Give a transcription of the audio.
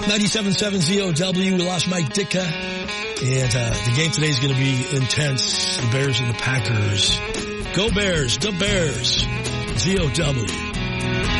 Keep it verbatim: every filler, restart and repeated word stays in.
ninety-seven point seven Z O W. We lost Mike Ditka. And uh, the game today is going to be intense. The Bears and the Packers. Go Bears. The Bears. Z O W.